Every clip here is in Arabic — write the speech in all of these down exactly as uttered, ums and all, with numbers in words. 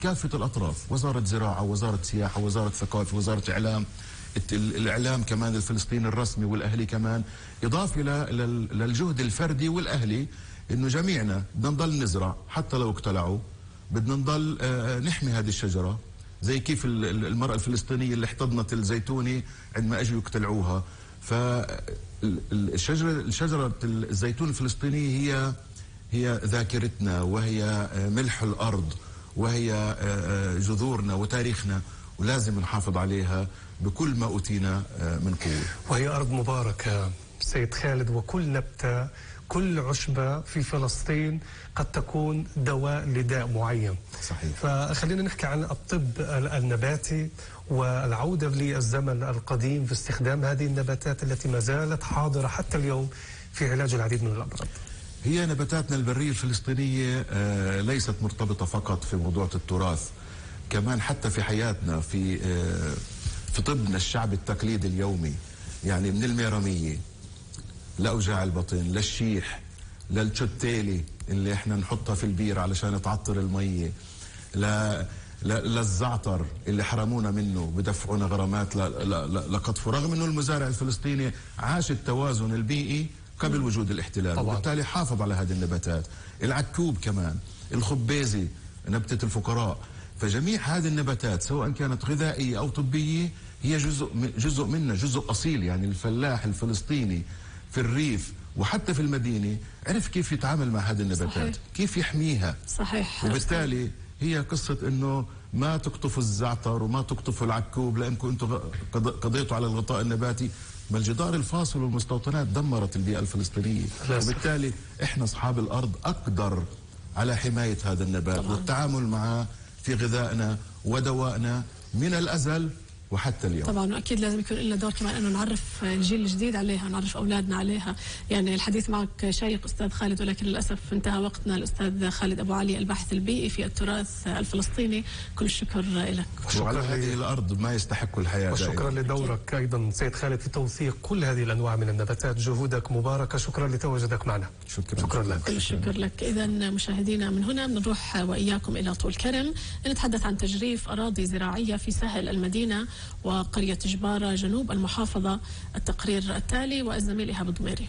كافة الأطراف، وزارة زراعة، وزارة سياحة، وزارة ثقافة، وزارة إعلام، الإعلام كمان الفلسطيني الرسمي والأهلي كمان، إضافة للجهد الفردي والأهلي، إنه جميعنا بدنا نضل نزرع حتى لو اقتلعوا، بدنا نضل نحمي هذه الشجرة، زي كيف المرأة الفلسطينية اللي احتضنت الزيتونة عندما أجوا يقتلعوها. فالشجرة الشجرة الزيتون الفلسطينية هي هي ذاكرتنا، وهي ملح الأرض، وهي جذورنا وتاريخنا، ولازم نحافظ عليها بكل ما أوتينا من قوة. وهي أرض مباركة سيد خالد، وكل نبتة كل عشبة في فلسطين قد تكون دواء لداء معين. صحيح. فخلينا نحكي عن الطب النباتي والعودة للزمن القديم في استخدام هذه النباتات التي ما زالت حاضرة حتى اليوم في علاج العديد من الأمراض. هي نباتاتنا البرية الفلسطينية ليست مرتبطة فقط في موضوع التراث، كمان حتى في حياتنا، في في طبنا الشعب التقليدي اليومي، يعني من الميرمية لأوجاع البطن، للشيح، للشتيلي اللي احنا نحطها في البير علشان تعطر المية، ل للزعتر اللي حرمونا منه بدفعونا غرامات لقطفه، رغم انه المزارع الفلسطيني عاش التوازن البيئي قبل وجود الاحتلال، طبعا. وبالتالي حافظ على هذه النباتات. العكوب كمان، الخبيزي نبتة الفقراء. فجميع هذه النباتات سواء كانت غذائية أو طبية هي جزء جزء منا، جزء أصيل. يعني الفلاح الفلسطيني في الريف وحتى في المدينة عرف كيف يتعامل مع هذه النباتات. صحيح. كيف يحميها. صحيح. وبالتالي هي قصة انه ما تقطفوا الزعتر وما تقطفوا العكوب لانكم انتم قضيتوا على الغطاء النباتي، بل الجدار الفاصل والمستوطنات دمرت البيئة الفلسطينية. وبالتالي احنا اصحاب الارض اقدر على حماية هذا النبات طبعا. والتعامل معه في غذائنا ودوائنا من الازل وحتى اليوم. طبعا، واكيد لازم يكون لنا دور كمان انه نعرف الجيل الجديد عليها، نعرف اولادنا عليها. يعني الحديث معك شيق استاذ خالد، ولكن للاسف انتهى وقتنا. الاستاذ خالد ابو علي، الباحث البيئي في التراث الفلسطيني، كل الشكر لك. وعلى هذه الارض ما يستحق الحياه. وشكرا لدورك ايضا سيد خالد في توثيق كل هذه الانواع من النباتات، جهودك مباركه. شكرا لتواجدك معنا. شكرا, شكرا لك. كل الشكر لك. اذا مشاهدينا، من هنا بنروح واياكم الى طول كرم لنتحدث عن تجريف اراضي زراعيه في ساحل المدينه وقرية جبارة جنوب المحافظة. التقرير التالي والزميل إيهاب الضميري.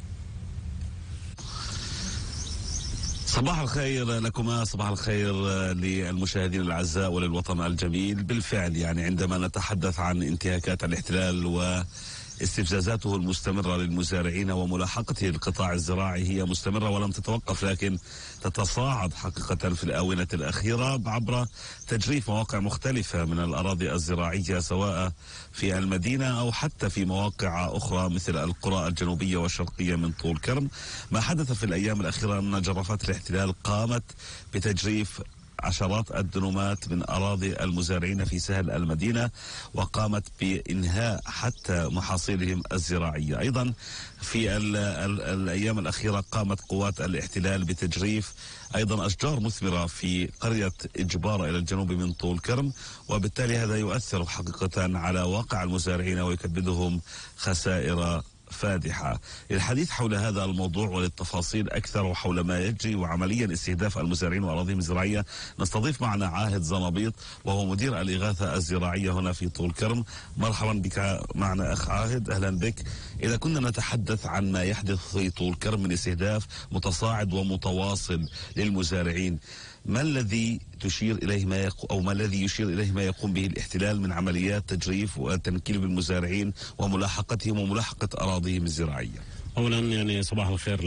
صباح الخير لكما، صباح الخير للمشاهدين الأعزاء وللوطن الجميل. بالفعل يعني عندما نتحدث عن انتهاكات الاحتلال و استفزازاته المستمرة للمزارعين وملاحقته للقطاع الزراعي هي مستمرة ولم تتوقف، لكن تتصاعد حقيقة في الآونة الأخيرة عبر تجريف مواقع مختلفة من الأراضي الزراعية، سواء في المدينة أو حتى في مواقع أخرى مثل القرى الجنوبية والشرقية من طول كرم. ما حدث في الأيام الأخيرة أن جرافات الاحتلال قامت بتجريف عشرات الدنومات من أراضي المزارعين في سهل المدينة، وقامت بإنهاء حتى محاصيلهم الزراعية. أيضا في ال ال الأيام الأخيرة قامت قوات الاحتلال بتجريف أيضا أشجار مثمرة في قرية جبارة إلى الجنوب من طول كرم، وبالتالي هذا يؤثر حقيقة على واقع المزارعين ويكبدهم خسائر فادحة. للحديث حول هذا الموضوع وللتفاصيل أكثر وحول ما يجري وعمليا استهداف المزارعين وأراضيهم الزراعية، نستضيف معنا عاهد زنابيط وهو مدير الإغاثة الزراعية هنا في طول كرم. مرحبا بك معنا أخ عاهد، أهلا بك. إذا كنا نتحدث عن ما يحدث في طول كرم من استهداف متصاعد ومتواصل للمزارعين، ما الذي تشير إليه ما يقو أو ما الذي يشير إليه ما يقوم به الاحتلال من عمليات تجريف وتنكيل بالمزارعين وملاحقتهم وملاحقة أراضيهم الزراعية؟ أولا يعني صباح الخير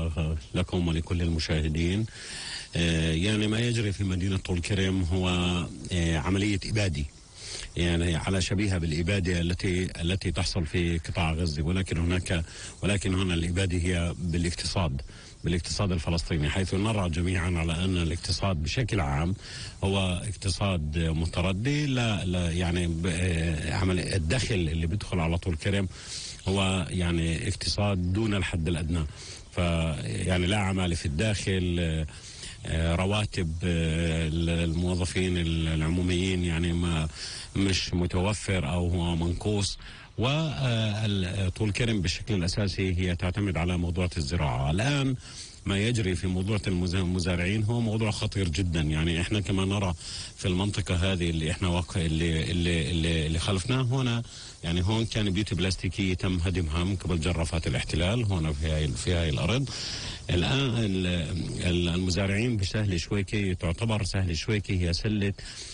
لكم ولكل المشاهدين. يعني ما يجري في مدينة طول كرم هو عملية إبادة، يعني على شبيهة بالإبادة التي التي تحصل في قطاع غزة، ولكن هناك ولكن هنا الإبادة هي بالاقتصاد بالاقتصاد الفلسطيني، حيث نرى جميعا على أن الاقتصاد بشكل عام هو اقتصاد متردي. لا, لا يعني عمل الدخل اللي بيدخل على طول كرم هو يعني اقتصاد دون الحد الأدنى، فيعني لا عمالة في الداخل، رواتب الموظفين العموميين يعني ما مش متوفر أو هو منقوص. وطول كرم بالشكل الأساسي هي تعتمد على موضوع الزراعة. الآن ما يجري في موضوع المزارعين هو موضوع خطير جدا. يعني احنا كما نرى في المنطقة هذه اللي احنا واقع اللي اللي اللي, اللي خلفناه هنا، يعني هون كان بيوت بلاستيكية تم هدمها من قبل جرافات الاحتلال هنا في هاي في هاي الأرض. الآن المزارعين بسهل شويكي، تعتبر سهل شويكي هي سلة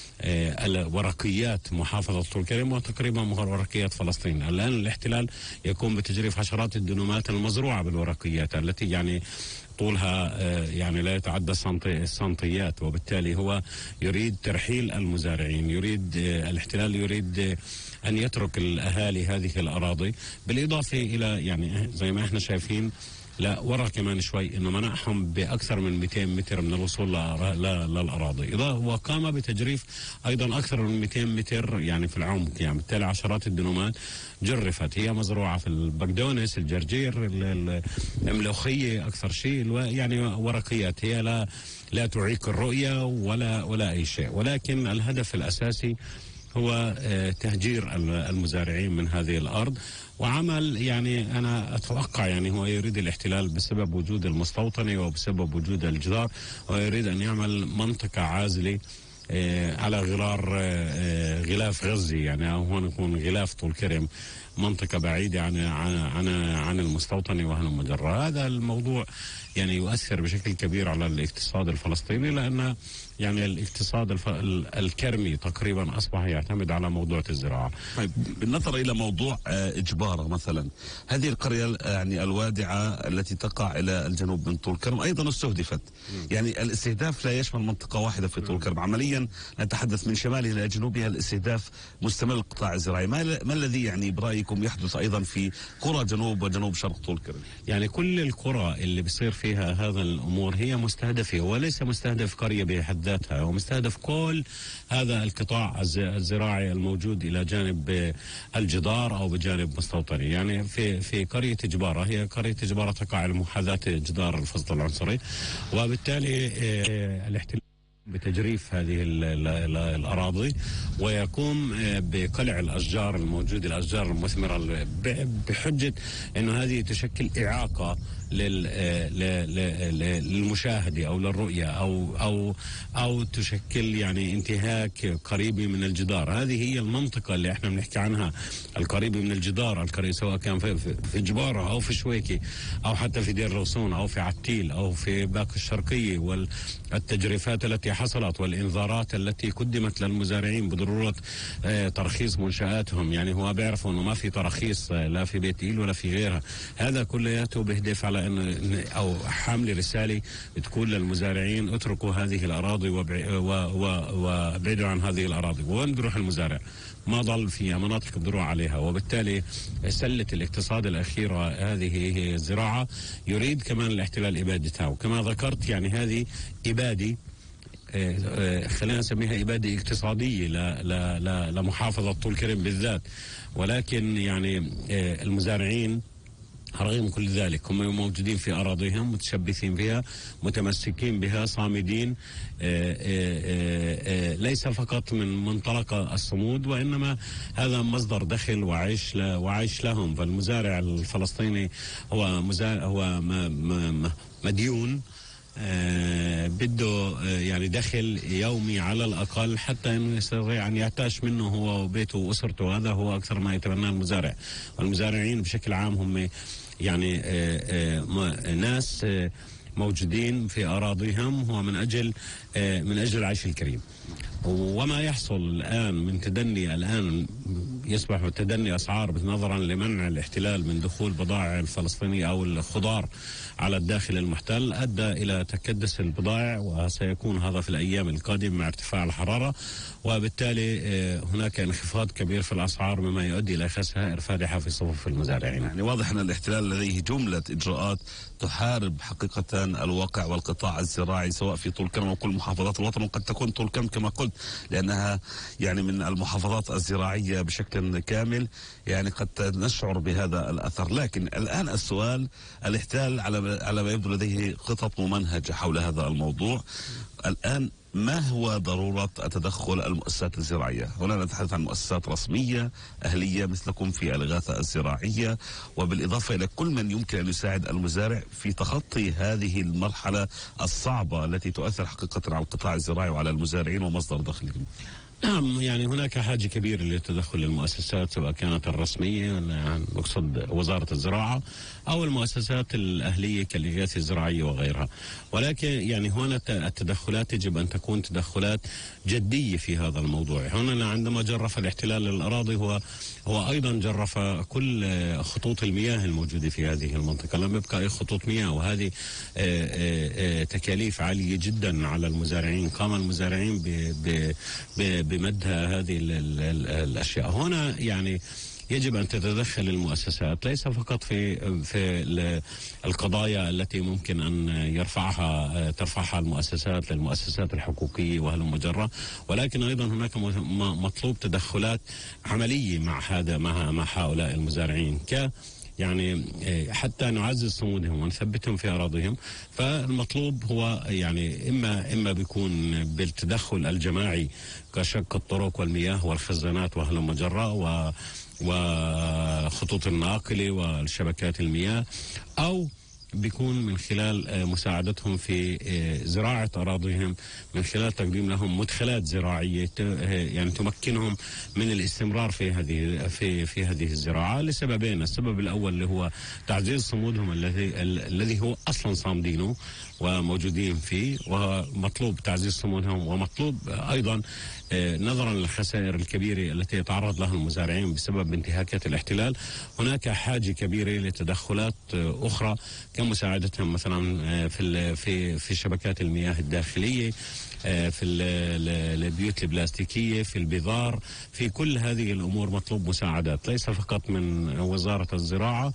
ورقيات محافظة طول كرم وتقريبا ورقيات فلسطين. الآن الاحتلال يقوم بتجريف عشرات الدنومات المزروعة بالورقيات التي يعني طولها يعني لا يتعدى السنتيات، وبالتالي هو يريد ترحيل المزارعين، يريد الاحتلال يريد أن يترك الأهالي هذه الأراضي، بالإضافة إلى يعني زي ما احنا شايفين لا ورا كمان شوي انه منعهم باكثر من مئتين متر من الوصول للاراضي، وقام بتجريف ايضا اكثر من مئتين متر يعني في العمق. يعني بالتالي عشرات الدنومات جرفت، هي مزروعه في البقدونس، الجرجير، الملوخيه اكثر شيء، يعني ورقيات هي لا لا تعيق الرؤيه ولا ولا اي شيء. ولكن الهدف الاساسي هو تهجير المزارعين من هذه الارض، وعمل يعني أنا أتوقع يعني هو يريد الاحتلال بسبب وجود المستوطنة وبسبب وجود الجدار، ويريد أن يعمل منطقة عازلة على غرار غلاف غزة، يعني هون يكون غلاف طول كرم، منطقة بعيدة عن عن عن المستوطنة وعن المجرة. هذا الموضوع يعني يؤثر بشكل كبير على الاقتصاد الفلسطيني، لأن يعني الاقتصاد الف... الكرمي تقريبا أصبح يعتمد على موضوع الزراعة. طيب بالنظر إلى موضوع إجبارة مثلا، هذه القرية يعني الوادعة التي تقع إلى الجنوب من طول كرم أيضا استهدفت. م. يعني الاستهداف لا يشمل منطقة واحدة في طول كرم، عمليا نتحدث من شمالها إلى جنوبها الاستهداف مستمر القطاع الزراعي. ما, ل... ما الذي يعني برأيكم يحدث أيضا في قرى جنوب وجنوب شرق طول كرم؟ يعني كل القرى اللي بيصير فيها هذا الأمور هي مستهدفة، وليس مستهدف قرية بحد ذاتها، ومستهدف كل هذا القطاع الزراعي الموجود إلى جانب الجدار أو بجانب مستوطنة. يعني في في قرية جبارة، هي قرية جبارة تقع على محاذاة جدار الفصل العنصري، وبالتالي الاحتلال بتجريف هذه ال ال ال الأراضي، ويقوم بقلع الأشجار الموجودة، الأشجار المثمرة، بحجة أنه هذه تشكل إعاقة للمشاهدة أو للرؤية أو أو أو تشكل يعني انتهاك قريبة من الجدار. هذه هي المنطقة اللي احنا بنحكي عنها، القريبة من الجدار، القرية سواء كان في, في جبارة أو في شويكي أو حتى في دير روسون أو في عتيل أو في باقي الشرقية. والتجريفات التي حصلت والإنذارات التي قدمت للمزارعين بضرورة اه ترخيص منشآتهم، يعني هو بيعرفوا أنه ما في تراخيص لا في بيت إيل ولا في غيرها. هذا كلياته بيهدف على إن أو حامل رسالة تقول للمزارعين اتركوا هذه الأراضي وابعدوا عن هذه الأراضي. وين بيروح المزارع؟ ما ضل في مناطق بيروح عليها، وبالتالي سلة الاقتصاد الأخيرة هذه هي الزراعة. يريد كمان الاحتلال إبادتها، وكما ذكرت يعني هذه إبادة خلينا نسميها إبادة اقتصادية لمحافظة طول كرم بالذات. ولكن يعني المزارعين رغم كل ذلك هم موجودين في أراضيهم، متشبثين فيها، متمسكين بها، صامدين، آآ آآ ليس فقط من منطلق الصمود، وإنما هذا مصدر دخل وعيش وعيش لهم. فالمزارع الفلسطيني هو مزارع هو مديون، آه بده آه يعني دخل يومي على الأقل حتى أنه يستطيع أن يعتاش منه هو وبيته وأسرته. هذا هو أكثر ما يتمناه المزارع. والمزارعين بشكل عام هم يعني آه آه ناس آه موجودين في أراضيهم هو من أجل آه من أجل العيش الكريم. وما يحصل الآن من تدني، الآن يصبح تدني أسعار نظرا لمنع الاحتلال من دخول بضائع الفلسطينية أو الخضار على الداخل المحتل، أدى إلى تكدس البضائع، وسيكون هذا في الأيام القادمة مع ارتفاع الحرارة، وبالتالي هناك انخفاض كبير في الأسعار مما يؤدي إلى خسائر فادحة في صفوف المزارعين. يعني واضح أن الاحتلال لديه جملة إجراءات تحارب حقيقة الواقع والقطاع الزراعي سواء في طول كرم وكل محافظات الوطن، وقد تكون طول كرم كما قلت لأنها يعني من المحافظات الزراعية بشكل كامل، يعني قد نشعر بهذا الأثر. لكن الآن السؤال، الاحتلال على على ما يبدو لديه خطط ممنهجة حول هذا الموضوع. الآن ما هو ضرورة التدخل المؤسسات الزراعية؟ هنا نتحدث عن مؤسسات رسمية أهلية مثلكم في الإغاثة الزراعية، وبالإضافة إلى كل من يمكن أن يساعد المزارع في تخطي هذه المرحلة الصعبة التي تؤثر حقيقة على القطاع الزراعي وعلى المزارعين ومصدر دخلهم. نعم، يعني هناك حاجة كبيرة لتدخل المؤسسات سواء كانت الرسمية، يعني نقصد وزارة الزراعة، أو المؤسسات الأهلية كالإغاثة الزراعية وغيرها. ولكن يعني هنا التدخلات يجب أن تكون تدخلات جدية في هذا الموضوع. هنا عندما جرف الاحتلال للأراضي هو هو أيضا جرف كل خطوط المياه الموجودة في هذه المنطقة، لم يبقى أي خطوط مياه، وهذه تكاليف عالية جدا على المزارعين. قام المزارعين بمد هذه الأشياء. هنا يعني يجب أن تتدخل المؤسسات ليس فقط في في القضايا التي ممكن أن يرفعها ترفعها المؤسسات للمؤسسات الحقوقية وهلم جرة، ولكن أيضا هناك مطلوب تدخلات عملية مع هذا مع مع هؤلاء المزارعين، ك يعني حتى نعزز صمودهم ونثبتهم في أراضيهم. فالمطلوب هو يعني إما إما بيكون بالتدخل الجماعي كشق الطرق والمياه والخزانات وهلم جرة و وخطوط الناقلة والشبكات المياه، أو بيكون من خلال مساعدتهم في زراعة أراضيهم من خلال تقديم لهم مدخلات زراعية يعني تمكنهم من الاستمرار في هذه في في هذه الزراعة لسببين. السبب الأول اللي هو تعزيز صمودهم الذي الذي هو أصلا صامدينه وموجودين فيه، ومطلوب تعزيز صمودهم، ومطلوب أيضا نظرا للخسائر الكبيرة التي يتعرض لها المزارعين بسبب انتهاكات الاحتلال هناك حاجة كبيرة لتدخلات أخرى كمساعدتهم مثلا في في في شبكات المياه الداخلية، في البيوت البلاستيكية، في البذار، في كل هذه الأمور مطلوب مساعدات ليس فقط من وزارة الزراعة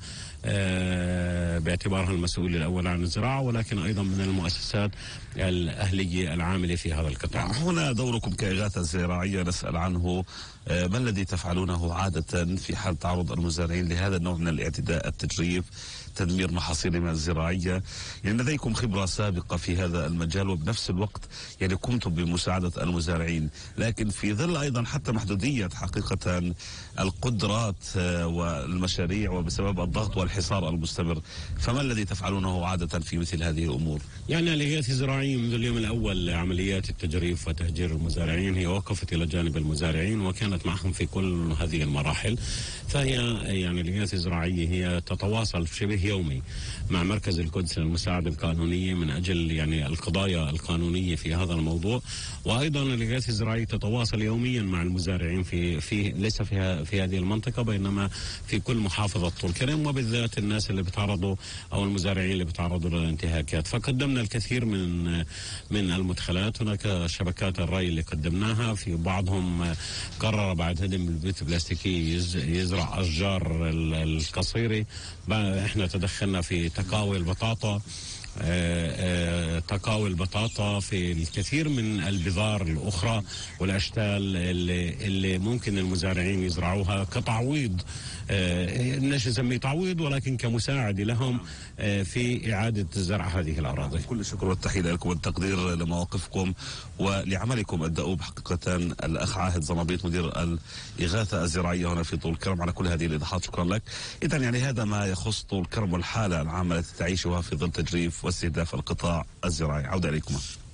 باعتبارها المسؤول الأول عن الزراعة، ولكن أيضا من المؤسسات الأهلية العاملة في هذا القطاع. هنا دوركم كإغاثة زراعية نسأل عنه، ما الذي تفعلونه عادة في حال تعرض المزارعين لهذا النوع من الاعتداء، التجريف، تدمير محاصيلهم الزراعية؟ يعني لديكم خبرة سابقة في هذا المجال، وبنفس الوقت يعني قمتم بمساعدة المزارعين، لكن في ظل أيضا حتى محدودية حقيقة القدرات والمشاريع وبسبب الضغط والحصار المستمر، فما الذي تفعلونه عادة في مثل هذه الأمور؟ يعني الإغاثة الزراعية منذ اليوم الأول عمليات التجريف وتهجير المزارعين هي وقفت إلى جانب المزارعين وكانت معهم في كل هذه المراحل. فهي يعني الإغاثة الزراعية هي تتواصل شبه يومي مع مركز القدس للمساعدة القانونية من أجل يعني القضايا القانونية في هذا الموضوع، وأيضا الإغاثة الزراعية تتواصل يوميا مع المزارعين في في ليس في في هذه المنطقة بينما في كل محافظة طول كرم، وبالذات الناس اللي بيتعرضوا أو المزارعين اللي بيتعرضوا للانتهاكات. فقدمنا الكثير من من المدخلات. هناك شبكات الري اللي قدمناها، في بعضهم قرر بعد هدم البيوت البلاستيكية يزرع أشجار القصيرة. احنا تدخلنا في تقاوي البطاطا، آه آه تقاوي البطاطا، في الكثير من البذار الأخرى والأشتال اللي, اللي ممكن المزارعين يزرعوها كتعويض، آه الناس نسميه تعويض ولكن كمساعدة لهم آه في إعادة زرع هذه الأراضي. كل الشكر والتحية لكم والتقدير لمواقفكم ولعملكم الدؤوب حقيقة. الأخ عاهد زنابيط مدير الإغاثة الزراعية هنا في طول كرم على كل هذه الإيضاحات، شكرا لك. إذا يعني هذا ما يخص طول كرم والحالة العامة التي تعيشها في ظل تجريف واستهداف القطاع الزراعي. عودة إليكم.